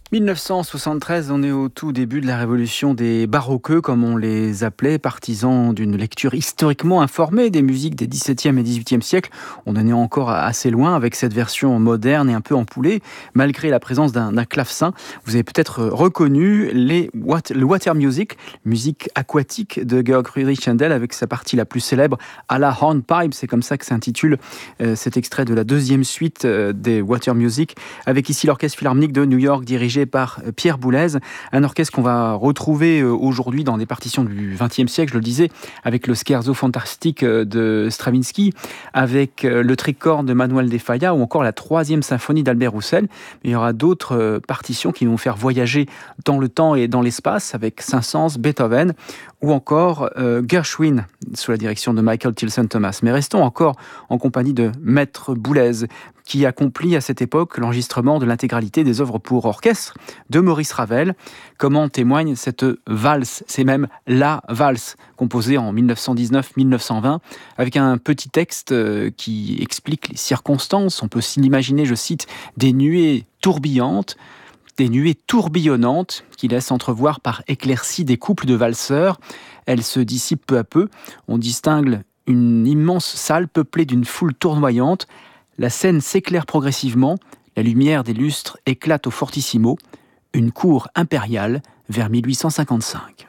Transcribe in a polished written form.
1973, on est au tout début de la révolution des baroqueux, comme on les appelait, partisans d'une lecture historiquement informée des musiques des XVIIe et XVIIIe siècles. On en est encore assez loin avec cette version moderne et un peu empoulée, malgré la présence d'un clavecin. Vous avez peut-être reconnu le water musique aquatique de Georg Friedrich Händel, avec sa partie la plus célèbre, à la hornpipe. C'est comme ça que s'intitule cet extrait de la deuxième suite des water music, avec ici l'Orchestre Philharmonique de New York, dirigé par Pierre Boulez, un orchestre qu'on va retrouver aujourd'hui dans des partitions du XXe siècle, je le disais, avec le Scherzo fantastique de Stravinsky, avec le tricorne de Manuel de Falla ou encore la troisième symphonie d'Albert Roussel. Mais il y aura d'autres partitions qui vont faire voyager dans le temps et dans l'espace, avec Saint-Saëns, Beethoven ou encore Gershwin, sous la direction de Michael Tilson Thomas. Mais restons encore en compagnie de Maître Boulez, qui accomplit à cette époque l'enregistrement de l'intégralité des œuvres pour orchestre de Maurice Ravel. Comment témoigne cette valse, c'est même la valse, composée en 1919-1920, avec un petit texte qui explique les circonstances. On peut s'imaginer, je cite, des nuées tourbillonnantes qui laissent entrevoir par éclaircies des couples de valseurs. Elles se dissipent peu à peu. On distingue une immense salle peuplée d'une foule tournoyante. La scène s'éclaire progressivement, la lumière des lustres éclate au fortissimo, une cour impériale vers 1855.